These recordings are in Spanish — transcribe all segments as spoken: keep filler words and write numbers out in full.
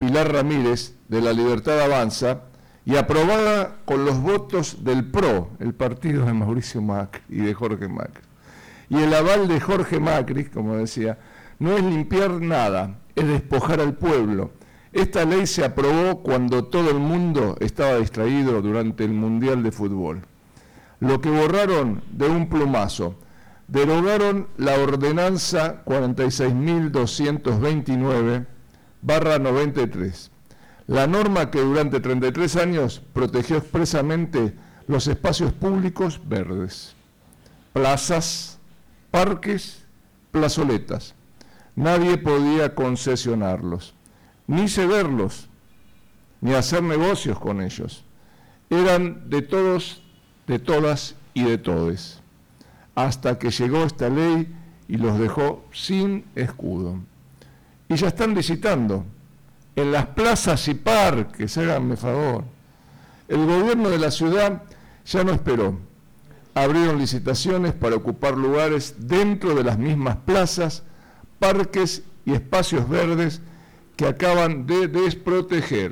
Pilar Ramírez, de La Libertad Avanza, y aprobada con los votos del P R O, el partido de Mauricio Macri y de Jorge Macri. Y el aval de Jorge Macri, como decía, no es limpiar nada, es despojar al pueblo. Esta ley se aprobó cuando todo el mundo estaba distraído durante el Mundial de Fútbol. Lo que borraron de un plumazo, derogaron la ordenanza cuarenta y seis mil doscientos veintinueve barra noventa y tres, la norma que durante treinta y tres años protegió expresamente los espacios públicos verdes, plazas, parques, plazoletas. Nadie podía concesionarlos, ni cederlos, ni hacer negocios con ellos. Eran de todos, de todas y de todes, hasta que llegó esta ley y los dejó sin escudo. Y ya están licitando en las plazas y parques, háganme favor. El gobierno de la ciudad ya no esperó. Abrieron licitaciones para ocupar lugares dentro de las mismas plazas, parques y espacios verdes que acaban de desproteger.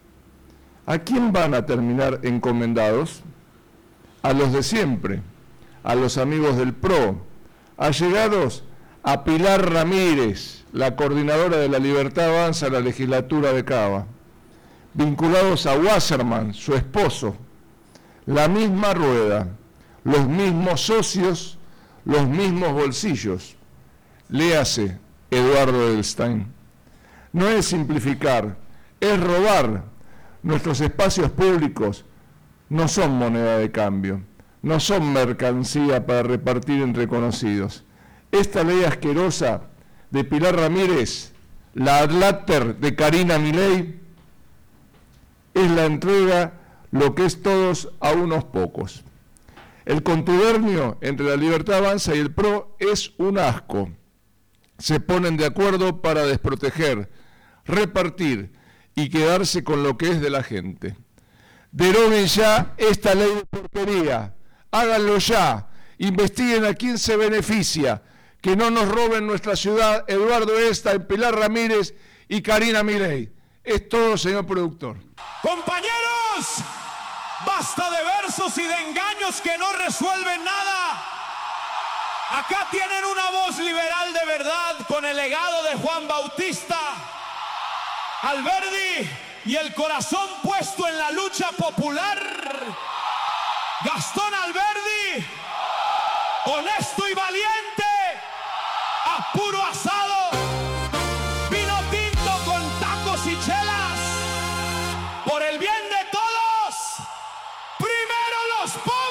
¿A quién van a terminar encomendados? A los de siempre, a los amigos del P R O, allegados a Pilar Ramírez, la coordinadora de La Libertad Avanza a la legislatura de Cava, vinculados a Wasserman, su esposo, la misma rueda, los mismos socios, los mismos bolsillos. Léase Eduardo Edelstein. No es simplificar, es robar. Nuestros espacios públicos no son moneda de cambio, no son mercancía para repartir entre conocidos. Esta ley asquerosa de Pilar Ramírez, la adláter de Karina Milei, es la entrega, lo que es todos a unos pocos. El contubernio entre La Libertad Avanza y el P R O es un asco. Se ponen de acuerdo para desproteger, repartir y quedarse con lo que es de la gente. Deroguen ya esta ley de porquería, háganlo ya, investiguen a quién se beneficia, que no nos roben nuestra ciudad Eduardo Edelstein, Pilar Ramírez y Karina Milei. Es todo, señor productor. Compañeros, basta de versos y de engaños que no resuelven nada. Acá tienen una voz liberal de verdad con el legado de Juan Bautista Alberdi y el corazón puesto en la lucha popular. Gastón Alberdi, honesto y valiente, a puro asado, vino tinto con tacos y chelas, por el bien de todos, primero los pobres.